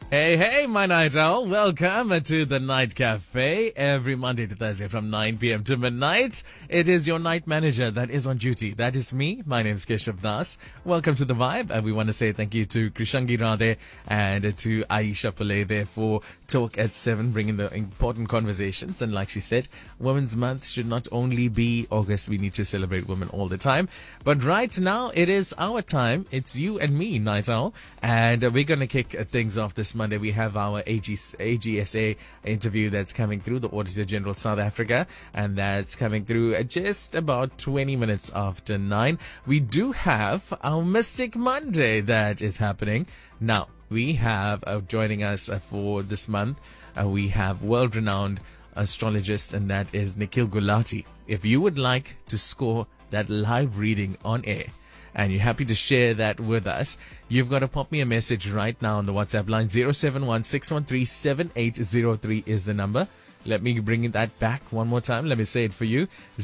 Hey, hey, my night owl. Welcome to the Night Cafe every Monday to Thursday from 9 p.m. to midnight. It is your night manager that is on duty. That is me. My name is Keshav Das. Welcome to The Vibe. And we want to say thank you to Krishangi Radhe and to Aisha Pillay there for Talk at 7, bringing the important conversations. And like she said, Women's Month should not only be August. We need to celebrate women all the time. But right now, it is our time. It's you and me, Night Owl. And we're going to kick things off this Monday. We have our AGSA interview that's coming through, the Auditor General South Africa, and that's coming through at just about 20 minutes after 9. We do have our Mystic Monday that is happening. Now, we have joining us for this month, we have world-renowned astrologist, and that is Nikhil Gulati. If you would like to score that live reading on air, and you're happy to share that with us, you've got to pop me a message right now on the WhatsApp line. 071-613-7803 is the number. Let me bring that back one more time. Let me say it for you.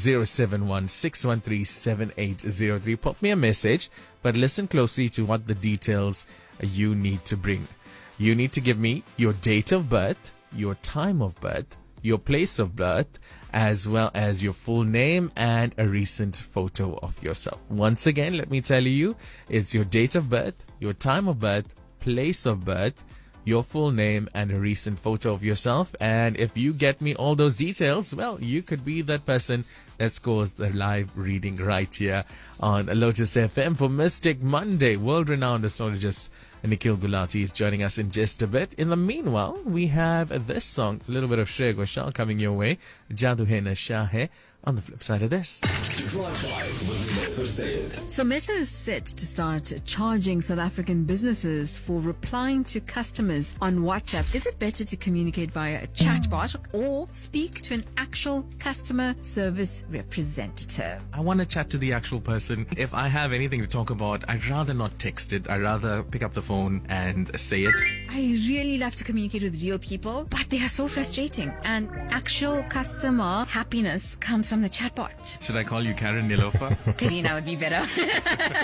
071-613-7803. Pop me a message, but listen closely to what the details you need to bring. You need to give me your date of birth, your time of birth, your place of birth, as well as your full name and a recent photo of yourself. Once again, let me tell you, it's your date of birth, your time of birth, place of birth, your full name and a recent photo of yourself. And if you get me all those details, well, you could be that person that scores the live reading right here on Lotus FM for Mystic Monday. World-renowned astrologist Nikhil Gulati is joining us in just a bit. In the meanwhile, we have this song, a little bit of Shreya Ghoshal coming your way. Jadoo Hai Nasha Hai. On the flip side of this. So Meta is set to start charging South African businesses for replying to customers on WhatsApp. Is it better to communicate via a chatbot or speak to an actual customer service representative? I want to chat to the actual person. If I have anything to talk about, I'd rather not text it. I'd rather pick up the phone and say it. I really love to communicate with real people, but they are so frustrating. And actual customer happiness comes from the chatbot. Should I call you Karen Nilofa? Karina would be better.